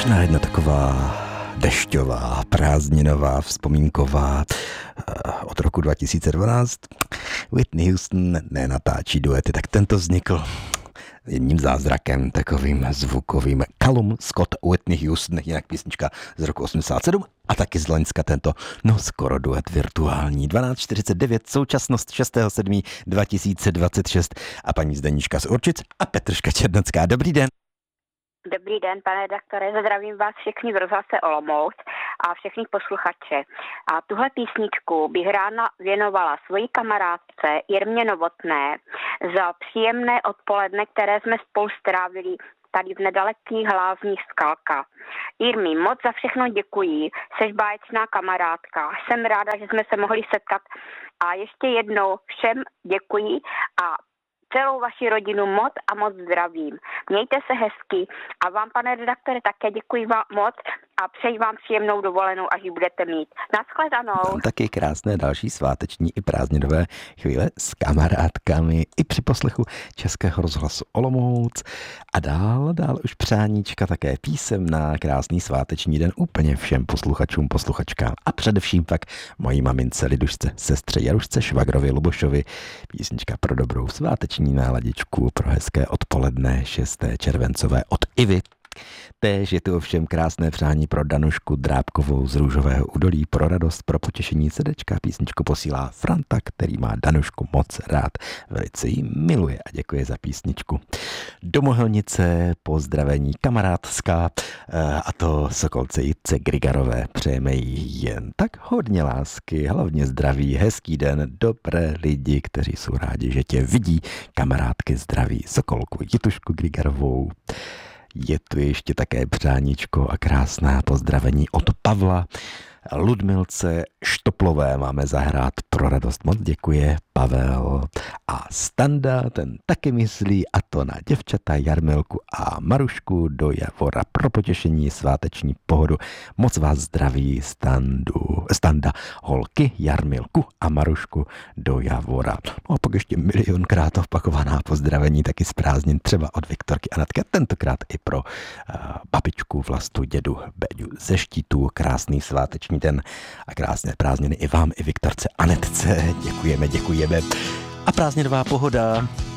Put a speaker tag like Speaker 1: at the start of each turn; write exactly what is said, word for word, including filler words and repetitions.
Speaker 1: Možná jedna taková dešťová, prázdninová, vzpomínková od roku dva tisíce dvanáct. Whitney Houston nenatáčí duety, tak tento vznikl jedním zázrakem, takovým zvukovým. Callum Scott, Whitney Houston, jinak písnička z roku osmdesát sedm a taky z loňska tento, no skoro duet virtuální. dvanáct čtyřicet devět, současnost šestého sedmého dva tisíce dvacet šest a paní Zdenička z Určic a Petrška Černocká. Dobrý den.
Speaker 2: Dobrý den, pane doktore, zdravím vás všechny v rozhlase Olomouc a všechny posluchače. A tuhle písničku bych ráda věnovala svojí kamarádce Jirmě Novotné za příjemné odpoledne, které jsme spolu strávili tady v nedalekých Hlázních Skalka. Jirmi, moc za všechno děkuji, seš báječná kamarádka, jsem ráda, že jsme se mohli setkat a ještě jednou všem děkuji a celou vaši rodinu moc a moc zdravím. Mějte se hezky a vám, pane redaktore, také děkuji vám moc a přeji vám příjemnou dovolenou, až ji budete mít. Naschledanou.
Speaker 1: Taky krásné další sváteční i prázdninové chvíle s kamarádkami i při poslechu Českého rozhlasu Olomouc. A dál, dál už přáníčka také písemná, krásný sváteční den úplně všem posluchačům, posluchačkám a především pak mojí mamince Lidušce, sestře Jarušce, švagrovi Lubošovi. Písnička pro dobrou sváteční náladičku, pro hezké odpoledne šesté červencové od Ivy. Též je tu ovšem krásné přání pro Danušku Drábkovou z Růžového údolí, pro radost, pro potěšení srdečka. Písničku posílá Franta, který má Danušku moc rád, velice jí miluje a děkuje za písničku. Do Mohelnice pozdravení kamarádská a to Sokolce Jitce Grigarové. Přejeme jí jen tak hodně lásky, hlavně zdraví, hezký den, dobré lidi, kteří jsou rádi, že tě vidí. Kamarádky zdraví Sokolku Jitušku Grigarovou. Je tu ještě také přáníčko a krásná pozdravení od Pavla. Ludmilce Štoplové máme zahrát pro radost. Moc děkuje Pavel. A Standa, ten taky myslí, a to na děvčata Jarmilku a Marušku do Javora pro potěšení sváteční pohodu. Moc vás zdraví Standu, Standa, holky Jarmilku a Marušku do Javora. No a pak ještě milionkrát opakovaná pozdravení taky z prázdnin třeba od Viktorky Anetky, tentokrát i pro uh, babičku Vlastu, dědu Beďu ze Štítů. Krásný sváteční den a krásné prázdniny i vám, i Viktorce Anetce. Děkujeme, děkujeme. A prázdninová pohoda